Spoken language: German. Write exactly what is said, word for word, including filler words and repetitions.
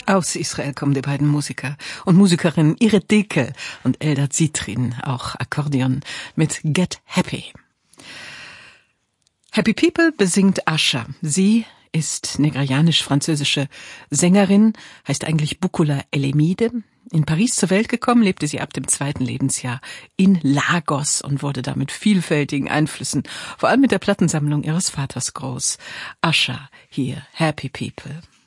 Aus Israel kommen die beiden Musiker und Musikerinnen Irit Deke und Eldad Zitrin, auch Akkordeon, mit Get Happy. Happy People besingt Asha. Sie ist nigerianisch-französische Sängerin, heißt eigentlich Bukola Elemide. In Paris zur Welt gekommen, lebte sie ab dem zweiten Lebensjahr in Lagos und wurde da mit vielfältigen Einflüssen, vor allem mit der Plattensammlung ihres Vaters groß. Asha, hier, Happy People.